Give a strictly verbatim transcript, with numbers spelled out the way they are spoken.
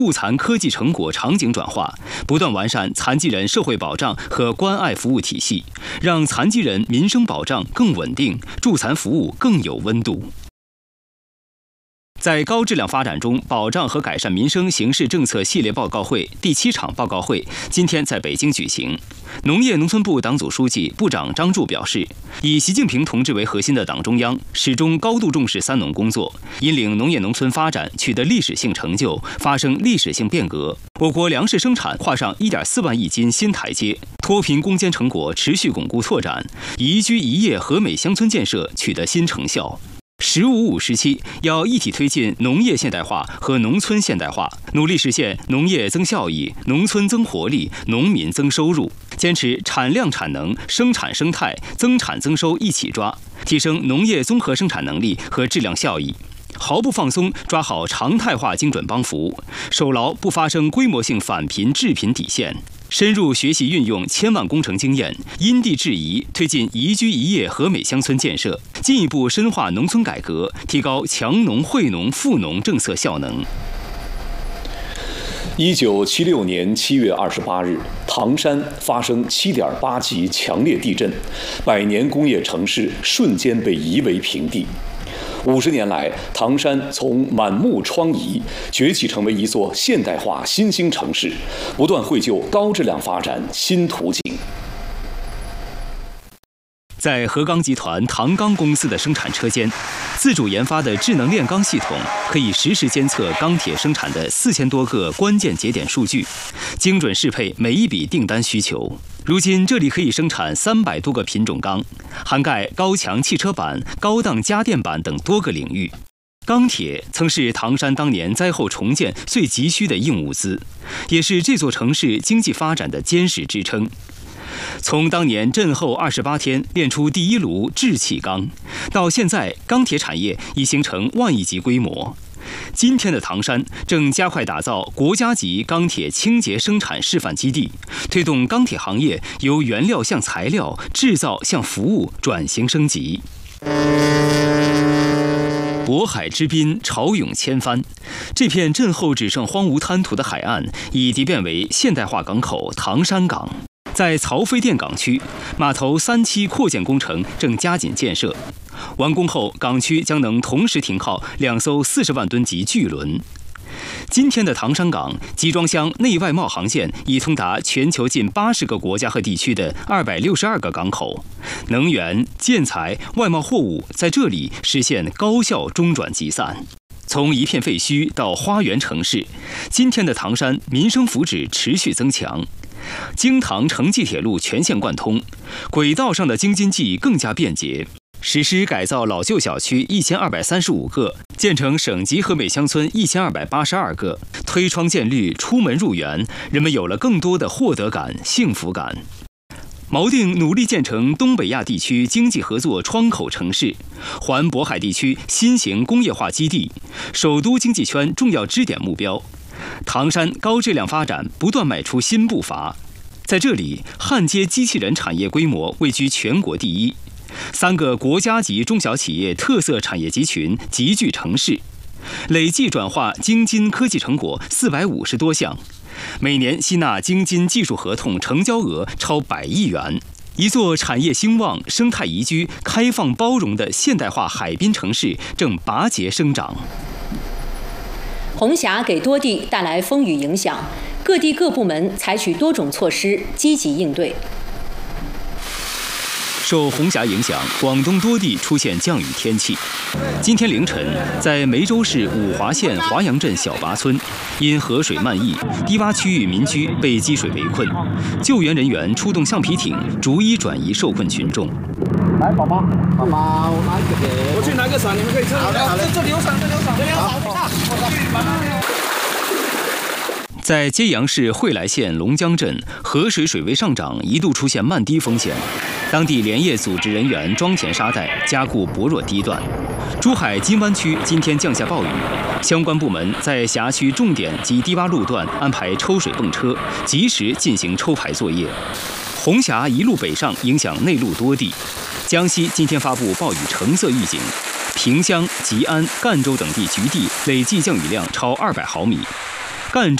助残科技成果场景转化，不断完善残疾人社会保障和关爱服务体系，让残疾人民生保障更稳定，助残服务更有温度。在高质量发展中保障和改善民生形势政策系列报告会第七场报告会今天在北京举行。农业农村部党组书记、部长张柱表示，以习近平同志为核心的党中央始终高度重视三农工作，引领农业农村发展取得历史性成就，发生历史性变革。我国粮食生产跨上 一点四万亿斤新台阶，脱贫攻坚成果持续巩固拓展，宜居宜业和美乡村建设取得新成效。十五五时期要一体推进农业现代化和农村现代化，努力实现农业增效益、农村增活力、农民增收入，坚持产量产能、生产生态、增产增收一起抓，提升农业综合生产能力和质量效益。毫不放松抓好常态化精准帮扶，守牢不发生规模性返贫致贫底线，深入学习运用千万工程经验，因地制宜推进宜居宜业和美乡村建设，进一步深化农村改革，提高强农惠农富农政策效能。 一九七六年七月二十八日，唐山发生七点八级强烈地震，百年工业城市瞬间被夷为平地。五十年来，唐山从满目疮痍崛起成为一座现代化新兴城市，不断绘就高质量发展新图景。 在河钢集团唐钢公司的生产车间，自主研发的智能炼钢系统可以实时监测钢铁生产的四千多个关键节点数据，精准适配每一笔订单需求。如今，这里可以生产三百多个品种钢，涵盖高强汽车板、高档家电板等多个领域。钢铁曾是唐山当年灾后重建最急需的硬物资，也是这座城市经济发展的坚实支撑。从当年震后二十八天炼出第一炉制气钢，到现在钢铁产业已形成万亿级规模。今天的唐山正加快打造国家级钢铁清洁生产示范基地，推动钢铁行业由原料向材料、制造向服务转型升级。渤海之滨，潮涌千帆，这片震后只剩荒芜滩涂的海岸，已蜕变为现代化港口唐山港。在曹妃甸港区，码头三期扩建工程正加紧建设，完工后，港区将能同时停靠两艘四十万吨级巨轮。今天的唐山港集装箱内外贸航线已通达全球近八十个国家和地区的二百六十二个港口，能源、建材、外贸货物在这里实现高效中转集散。从一片废墟到花园城市，今天的唐山民生福祉持续增强。京唐城际铁路全线贯通，轨道上的京津冀更加便捷。实施改造老旧小区一千二百三十五个，建成省级和美乡村一千二百八十二个，推窗见绿，出门入园，人们有了更多的获得感、幸福感。锚定努力建成东北亚地区经济合作窗口城市，环渤海地区新型工业化基地，首都经济圈重要支点目标。唐山高质量发展不断迈出新步伐，在这里，焊接机器人产业规模位居全国第一，三个国家级中小企业特色产业集群集聚城市，累计转化京津科技成果四百五十多项，每年吸纳京津技术合同成交额超百亿元。一座产业兴旺、生态宜居、开放包容的现代化海滨城市正拔节生长。 红霞给多地带来风雨影响，各地各部门采取多种措施，积极应对。 受红霞影响，广东多地出现降雨天气。今天凌晨，在梅州市五华县华阳镇小拔村，因河水漫溢，低洼区域民居被积水围困，救援人员出动橡皮艇，逐一转移受困群众。 来，宝宝，宝宝，拿一个，我去拿个伞，你们可以这里。好的，好的，这里有伞，这里有伞，这里有伞，我去，把它。 在揭阳市惠来县龙江镇，河水水位上涨，一度出现漫堤风险。当地连夜组织人员装填沙袋，加固薄弱堤段。珠海金湾区今天降下暴雨，相关部门在辖区重点及低洼路段安排抽水泵车，及时进行抽排作业。红霞一路北上，影响内陆多地。江西今天发布暴雨橙色预警，萍乡、吉安、赣州等地局地累计降雨量超二百毫米。 赣州